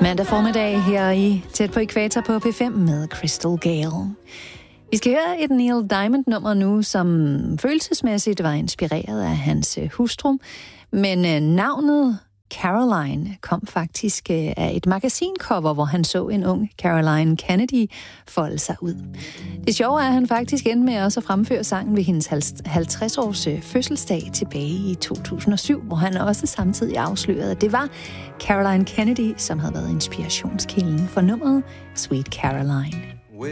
Mandag formiddag her i Tæt på Ækvator på P5 med Crystal Gale. Vi skal høre et Neil Diamond-nummer nu, som følelsesmæssigt var inspireret af hans hustru. Men navnet Caroline kom faktisk af et magasincover, hvor han så en ung Caroline Kennedy folde sig ud. Det sjove er, at han faktisk endte med også at fremføre sangen ved hendes 50-års fødselsdag tilbage i 2007, hvor han også samtidig afslørede, at det var Caroline Kennedy, som havde været inspirationskilden for nummeret Sweet Caroline.